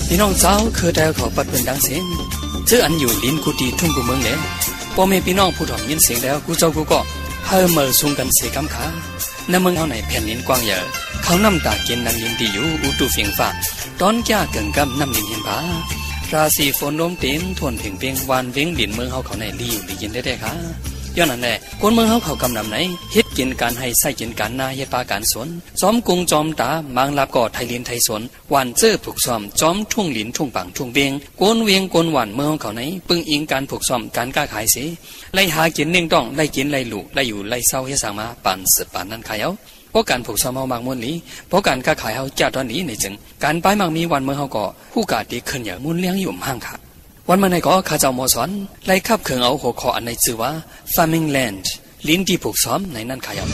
พี่น้องเจ้าคือแต่เขาปัดเป็นดังเสียงเจออันอยู่ลิ้นกูตีทุ่งกูเมืองเลยพ่อแม่พี่น้องผู้ถ่อมยินเสียงแล้วกูเจ้ากูก็เฮาเมื่อซุ่มกันเสียกำขาในเมืองเฮาไหนแผ่นดินกว้างใหญ่เขาน้ำตาเกินนันยินดีอยู่อุตุเฟียงฟ้าตอนแก่เกิงกำน้ำลินเห็นผาราศีฝนลมเต็นทวนเพ่งเพียงวานเวียงดินเมืองเฮาเขาไหนลีอยู่ลียินได้ค่ะย้อนนั่นแหละคนเมืองเฮาเขากำนำไหนเฮ็ดกินการให้ใส่กินการนาเฮ็ดปาการสวนจอมกุงจอมตามางลาบก่อไทยลินไทยสวนหวานเจ้อผูกซ้อมจอมทุ่งลินทุ่งปังทุ่งเวียงโกนเวียงโกนหวานเมืองเขาไหนปึงอิงการผูกซ้อมการก้าขายสิไล่หากินเน่งต้องไล่กินไล่ลูกไล่อยู่ไล่เศร้าเฮ็ดสร้างมาปานสืบปานนั้นขายเอาเพราะการผูกซ้อมเฮามากมวลนี้เพราะการก้าขายเฮาจ้าตอนนี้ในจึงการป้ายมักมีวันเมืองเฮาก็ผู้กาดีขึ้นอย่างมุนเลี้ยงอยู่ห่างค่ะวันเมื่อไหร่ก็ข้าเจ้าหมอสอนไล่ขับเคืองเอาหัวคออันในชื่อว่า farming land ลิ้นที่ผูกซ้อมในนั้นขาย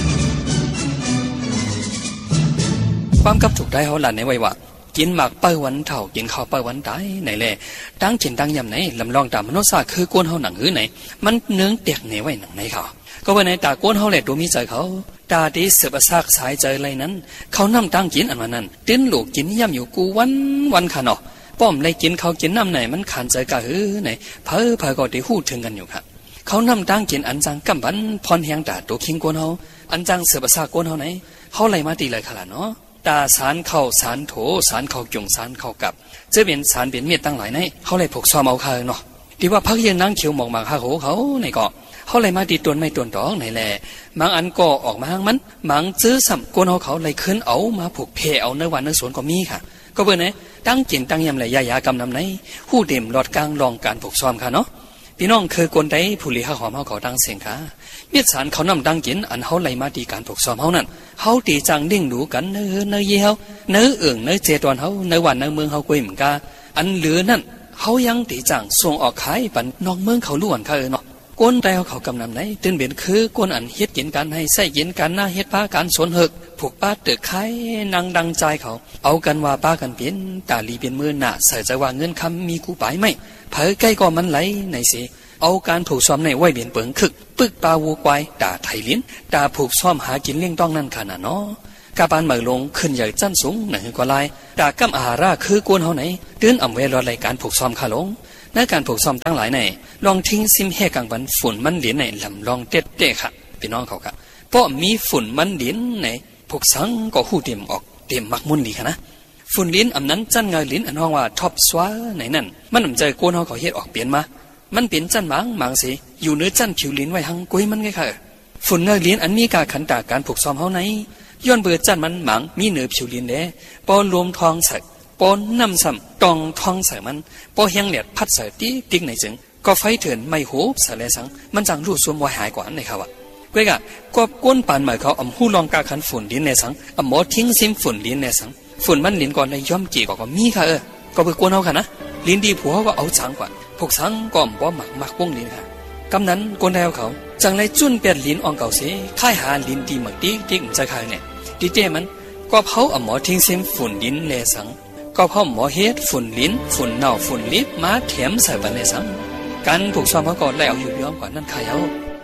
ความกับถูกได้เขาหลานในไว้ว่ากินหมากเป้าวันเท่ากินข้าวเป้าวันตายไหนแหละตั้งกินตั้งยำไหนลำลองตามมนุษย์ซาคือกวนเขาหนังหื้อไหนมันเนื้อเตียกเหนไว้หนังไหนเขาก็วันไหนตากวนเขาแหละดูมีใจเขาตาดีเสืบซากสายใจอะไรนั้นเขานำตั้งกินอันวันนั้นติ้นลูกกินย่ำอยู่กูวันขาเนาะป้อมเลยกินเขากินน้ำไหนมันขานใจกะหื้อไหนเพ้อก็ได้หู้ถึงกันอยู่ค่ะเขานำตั้งกินอันจังกำบันพรเฮียงตาตัวคิงกวนเขาอันจังเสืบซากกวนเขาไหนเขาไล่มาตีเลยขนาดเนาะตาสารเข้าสารโถสารเข้าจงสารเข้ากับจะเป็นสารเป็นเม็ดตั้งหลายในเขาเลยผูกซ้อมเอาค่ะเนาะที่ว่าพักยังนั่งเขียวหมอกหมากหาโหเขาในเกาะเขาเลยมาตีตวนไม่ตวนดอกไหนแหละบางอันก็ออกมามันบางซื้อสัมกวนเขาเลยขึ้นเอามาผูกเพเอาเนื้อวันเนื้อสวนก็มีค่ะก็เบอร์ไหนตั้งกินตั้งยำเลยยากำนำไหนหู้เด่มหลอดกลางลองการผูกซ้อมค่ะเนาะพี่น้องคือกวนได้ผู้ลี้ข้าหอมเขาเขาตั้งเสียงค่ะเมียสารเขานำตั้งกินอันเขาไล่มาตีการผูกซ้อมเขานั่นเขาตีจังดิ่งดูกันเนื้อเยี่ยวเนื้อเอื่องเนื้อเจตวนเขาเนื้อวันเนื้อเมืองเขากุยเหมือนกันอันเหลือนั่นเขายังตีจังส่งออกขายปันนอกเมืองเขาล้วนค่ะเนาะกวนได้เขากำนำไหนตื่นเบียนคือกวนอันเฮ็ดกินการให้ใส่กินการหน้าเฮ็ดป้าการสวนเหือกผูกป้าเตือกไข่นางดังใจเขาเอากันว่าป้ากันเปลี่ยนตาลีเป็นมือหน้าใส่ใจว่าเงินคำมีกูไปไหมเผยใกล้ก็มันไหลในสิเอาการผูกซ้อมในไว้เบียนเปิงคึกปึกปลาวัวควายด่าไทยลิ้นด่าผูกซ้อมหากินเลี้ยงต้องนั่นขนาดเนาะกาบานเหมยลงขึ้นใหญ่จั้นสูงหนึ่งกว่าลายด่ากำอาหาราคือกวนเขาไหนตื่นอ่ำเวรอรายการผูกซ้อมขาลงในการผูกซ้อมตั้งหลายในลองทิ้งซิมแห่กังบันฝุ่นมันเหรียญในลำลองเต็ดเตะค่ะพี่น้องเขาค่ะเพราะมีฝุ่นมันเหรียญในผูกสังก็หูเต็มออกเต็มมักมุนดีค่ะนะฝุ่นเหรียญอันนั้นจั้นเงยเหรียญอันห้องว่าท็อปสวาไหนนั่นมันใจกวนเขาเขาเฮ็ดออกเปลี่ยนมามันเป็นจั้นมังสิอยู่เนื้อจั้นผิวเหรียญไว้หังกุ้ยมันไงค่ะฝุ่นเงยเหรียญอันมีการขันตาการผูกซ้อมเขาไหนย้อนเบื่อจั้นมันมังมีเนื้อผิวเหรียญเด้ปอรวมทองใส่ปอนน้ำซ้ำตองทองใส่มันปอเฮียงเหลียดพัดใส่ติ๊กในจึงก็ไฟเถื่อนไม่หูใส่เลยสังมันจังรูดส่วนวายหายกว่าในเขาอะเว้ยกะก็ก้นปานหมายเขาอำหูลองกาขันฝุ่นลิ้นในสังอำหมอทิ้งซิมฝุ่นลิ้นในสังฝุ่นมันลิ้นก่อนในย่อมจีก็มีค่ะก็ไปกวนเอาค่ะนะลิ้นดีผัวก็เอาจังกว่าพวกสังก็อำบ่หมักวงลิ้นค่ะกำนั้นกวนได้เขาจังเลยจุ้นเปียดลิ้นอ่องเก่าเสียค่ายหาลิ้นดีหมักติ๊กใจใครเนี่ยดีเจมันก็เผาอำหมอทิ้งซิมฝุ่นลิ้นในสังก็พ่อหมอเฮ็ดฝุ่นลิ้นฝุ่นเน่าฝุ่นลิบมาเถียมใส่บันในสังการผูกซ้อมเขาก่อนแล้วอยู่ย้อมกว่านั่นขายเอา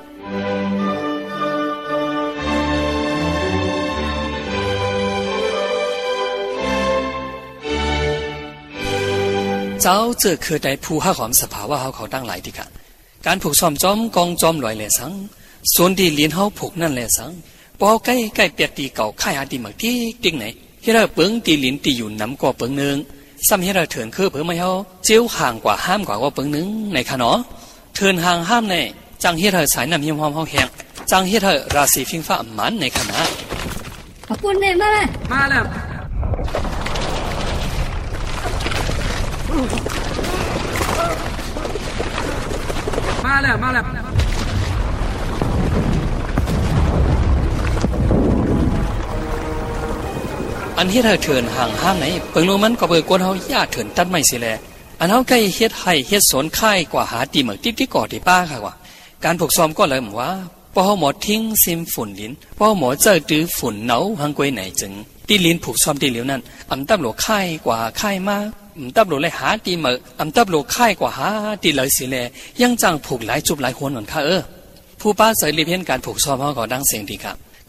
เจ้าเจอคือได้ผู้ห้าหอมสภาวะเขาตั้งหลายทีค่ะการผูกซ้อมจอมกองจอมลอยแหล่สังส่วนที่ลิ้นเขาผูกนั่นแหล่สังปอใกล้เปียกตีเก่าค่ายหาตีหมักติ๊กไหนเฮเราเปิงตีลิ้นตีอยู่น้ำกว่าเปิงนึงซ้ำเฮเราเถินคือเปิงไม่เฮาเจียวห่างกว่าห้ามกว่าเปิงนึงในขนอเถินห่างห้ามในจังเฮเราสายน้ำยิ้มหอมเฮาแห้งจังเฮเราราศีฟิงฟ้าหมันในขณะขอบคุณเนี่ยมาแล้วอันเฮ็ดให้เถินห่างห้ามไหนเปิงโนมันก็เปิงกวนเฮาญาติเถินตัดไม่สิแลอันเฮาใกล้เฮ็ดให้เฮ็ดสวนค่ายกว่าหาตีเหมือกติ๊กก่อที่ป้าค่ะว่าการผูกซ้อมก็เลยเหมือนว่าพอหมอทิ้งซิมฝุ่นลิ้นพอหมอเจอตื้อฝุ่นเหนาหังกวยไหนจึงตีลิ้นผูกซ้อมตีเหลียวนั้นอำตับโลค่ายกว่าค่ายมาตับโลเลยหาตีเหมือกตับโลค่ายกว่าหาตีเลยสิแลยังจังผูกหลายจุบหลายคนเหมือนค่ะผู้ป้าใส่รีเพี้ยนการผูกซ้อมเฮาก็ดังเสียงดีครับ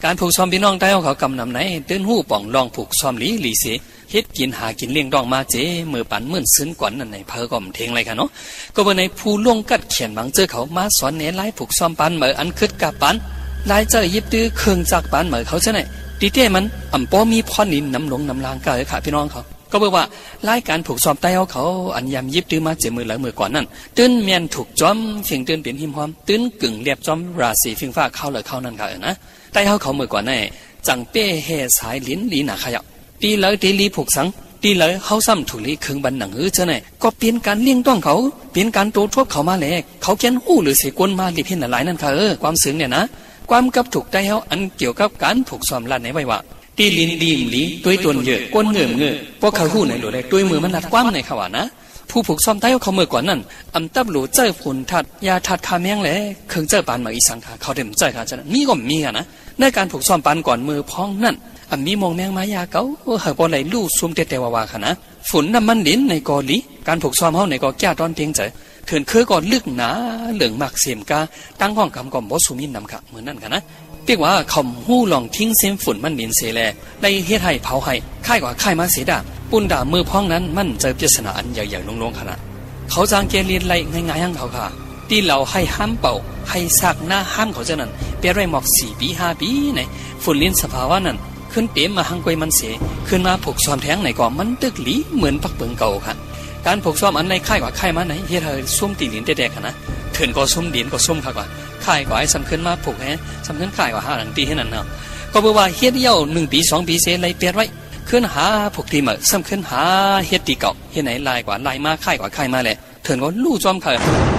การผูกซ้อมพี่น้องใต้เขากำนำไหนตื้นหู้ป่องลองผูกซ้อมหลีเสเฮ็ดกินหากินเลี้ยงดองมาเจมือปันมื่นซึ้นกว่านั่นในเพอก็มเทงเลยค่ะเนาะก็บ่ในผู้ล่วงกัดเขียนบางเจอเขามาสอนเนไล่ผูกซ้อมปันเหมืออันคึดกับปันลายเจอยิบตื้อเครื่องจักปันเหมือเขาซะไหนตีเต้มันอ่ำป้อมีพรนินน้ำหลงน้ำลางก็เลยค่ะพี่น้องเขาก็บอกว่าไล่การผูกซ้อมใต้เขาอันยำยิบตื้อมาเจมือหลังมือก่อนนั่นตื้นเมียนถูกจอมเสียงตื้นเปลี่ยนหิมหอมตื้นกึ่งเรียบจอมราศีฟิงฟ้าเข้าเลยเข้านั่นค่ะนะใต้เขามือก่อนนั่นจังเป้เฮสายลิ้นลีหนาขยับตีเลยตีลีผูกสังตีเลยเขาซ้ำถูกลีเครื่องบันหนังเจ้าไหนก็เปลี่ยนการเลี้ยงต้องเขาเปลี่ยนการโตทบเขามาแหลกเขาเขียนหู้หรือเสกวนมาลีเพี้ยนหลายนั่นค่ะความซึ้งเนี่ยนะความกับถูกได้เขาอันเกี่ยวกับการผูกซ้อมลาดไหนไว้ว่าตีลินดีมลีตัวตนเยอะก้นเงื่อพวกเขาหู้ในหลวงเลยตัวมือมันนัดความในเขาว่านะผู้ผูกซ้อมใต้เขาเมื่อก่อนนั่นอำตับหลูเจ้าผุนทัดยาทัดคาเมียงแหละเครื่องเจ้าปานมาอีสังค่ะเขาเต็มใจค่ะฉะนั้นมีก็มีอ่ะนะในการผูกซ้อมปานก่อนมือพ้องนั่นมีมองแมงมายาเก่าหากบ่ไหลลู่ซุ่มเตว่าค่ะนะฝุ่นน้ำมันลิ้นในกอลีการผูกซ้อมเฮาในกอแก้ตอนเพียงใจเถินคือก่อนลึกหนาเหลืองหมักเสียมกาตั้งห้องกำก่อมบ่สุมินนำค่ะเหมือนนั่นค่ะนะเรียกว่าคำหู้ลองทิ้งเส้นฝุ่นมันลิ้นเสแลได้เฮ็ดให้เผาให้ค่ายกว่าค่ายมาเสียดาปุ่นด่ามือพ้องนั้นมันเจอปริศนาอันใหญ่ๆลงๆค่ะนะเขาจางเกลียนไรง่ายๆให้เขาค่ะที่เราให้ห้ามเป่าให้ซักหน้าห้ามเขาเจ้านั้นเปรียบไรหมอก4 ปี5 ปีในฝุ่นลิ้นสภาวะนั้นขึ้นเต็มมาหังกวยมันเสียขึ้นมาผูกซ้อมแทงไหนก่อนมันตึกหลีเหมือนปักเปิงเก่าค่ะการผูกซ้อมอันในค่ายกว่าค่ายมาไหนเฮ็ดให้ซุ่มตีลิ้นแดกๆนะเถินก็ซุ่มดินก็ซุ่มค่ะกว่าค่ายกว่าให้สำคัญมาผูกให้สำคัญค่ายกว่า5 หลังตีให้นั่นเนาะก็บอกว่าเฮ็ดเย้า1 ปี 2 ปีเสียไรเปลี่ยนไว้ขึ้นหาผูกตีเหมือสำคัญหาเฮ็ดตีเก่าเฮ็ดไหนลายกว่าลายมาค่ายกว่าค่ายมาแหละเถินก็ลู่จอมค่ะ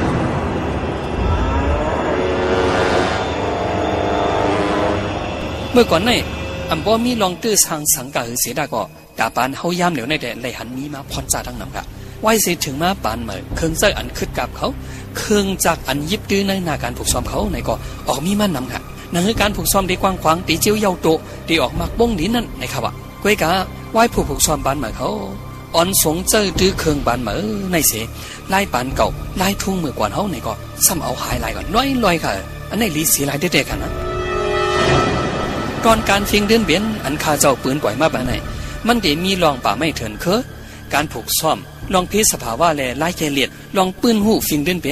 เมื่อก่อนนี่อันบ่มีลองตื้อทางสังกะเสียดาก็กาปานเฮายามเหลียวในแดนไหลหันมีมาพรจ่าทั้งนำค่ะไว้สิถึงมาปานเหมือเครื่องเจ้าอันคึดกับเขาเครื่องจากอันยิบตื้อในหน้าการผูกซ้อมเขาในก็ออกมีมันนำค่ะนั่นคือการผูกซ้อมที่กว้างขวางตีเจียวเยาโตที่ออกมาบ้งดินนั่นในค่ะว่าก้อยกะไว้ผูกซ้อมปานเหมือเขาอ่อนสงเจ้าตื้อเครื่องปานเหมือในเสลายปานเก่าลายทุ่งมือกว่าเฮาในก็ซ้ำเอาหายลายก่อนลอยค่ะอันในลีสีลายเด็ดๆกันนะก่อนการฟิงเดินเบียนอันคาเจ้าปืนปล่อยมาแบบไหนมันเดี๋ยวมีลองป่าไม่เถินเคอการผูกซ้อมลองพิสภาวะแลไล่เกลียดลองปืนหูฟิงเดินเบียน